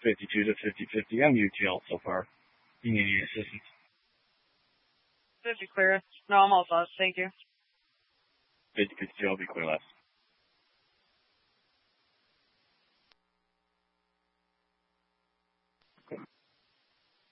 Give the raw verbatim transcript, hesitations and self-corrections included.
fifty-two to fifty-fifty on U T L so far. You need any assistance? fifty clear. No, I'm all set. Thank you. fifty-fifty, I'll be clear last.